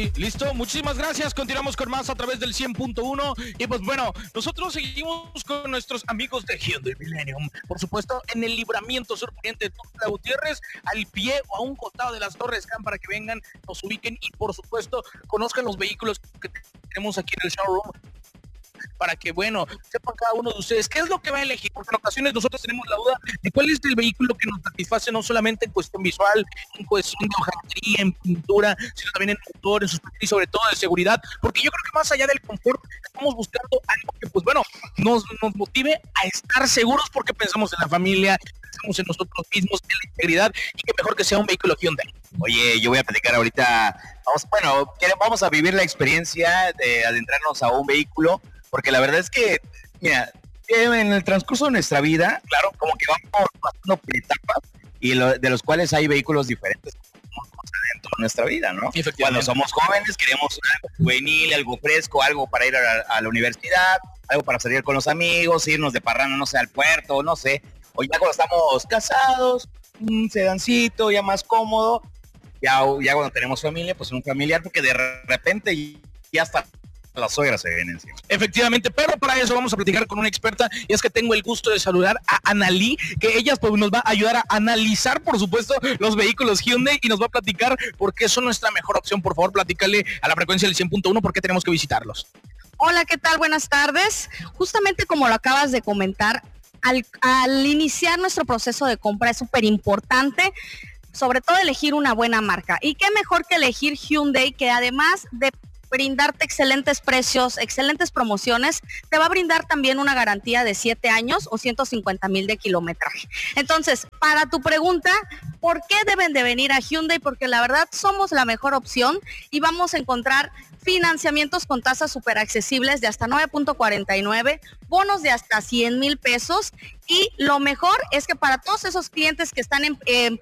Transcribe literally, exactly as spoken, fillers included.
Listo, muchísimas gracias. Continuamos con más a través del cien punto uno. Y pues bueno, nosotros seguimos con nuestros amigos de Hyundai Millennium. Por supuesto, en el libramiento sur poniente de Tuxtla Gutiérrez, al pie o a un costado de las Torres Can, para que vengan, nos ubiquen y por supuesto conozcan los vehículos que tenemos aquí en el showroom, para que, bueno, sepan cada uno de ustedes qué es lo que va a elegir, porque en ocasiones nosotros tenemos la duda de cuál es el vehículo que nos satisface, no solamente en cuestión visual, en cuestión de hojatería, en pintura, sino también en motor, en suspensión y sobre todo de seguridad, porque yo creo que más allá del confort, estamos buscando algo que, pues bueno, nos, nos motive a estar seguros, porque pensamos en la familia, pensamos en nosotros mismos, en la integridad, y que mejor que sea un vehículo Hyundai. Oye, yo voy a platicar ahorita, vamos, bueno, vamos a vivir la experiencia de adentrarnos a un vehículo, porque la verdad es que, mira, en el transcurso de nuestra vida, claro, como que vamos pasando por etapas, y lo, de los cuales hay vehículos diferentes dentro de nuestra vida, ¿no? Cuando somos jóvenes queremos algo juvenil, algo fresco, algo para ir a la, a la universidad, algo para salir con los amigos, irnos de parranda, no sé, al puerto, no sé. O ya cuando estamos casados, un sedancito ya más cómodo, ya, ya cuando tenemos familia, pues un familiar, porque de repente ya está la suegra se viene encima. Efectivamente, pero para eso vamos a platicar con una experta, y es que tengo el gusto de saludar a Analí, que ella pues nos va a ayudar a analizar, por supuesto, los vehículos Hyundai, y nos va a platicar por qué son nuestra mejor opción. Por favor, platícale a la frecuencia del cien punto uno por qué tenemos que visitarlos. Hola, ¿qué tal? Buenas tardes. Justamente como lo acabas de comentar, al, al iniciar nuestro proceso de compra es súper importante, sobre todo elegir una buena marca. Y qué mejor que elegir Hyundai, que además de brindarte excelentes precios, excelentes promociones, te va a brindar también una garantía de siete años o ciento cincuenta mil de kilometraje. Entonces, para tu pregunta, ¿por qué deben de venir a Hyundai? Porque la verdad somos la mejor opción y vamos a encontrar financiamientos con tasas súper accesibles de hasta nueve punto cuarenta y nueve, bonos de hasta cien mil pesos, y lo mejor es que para todos esos clientes que están en, en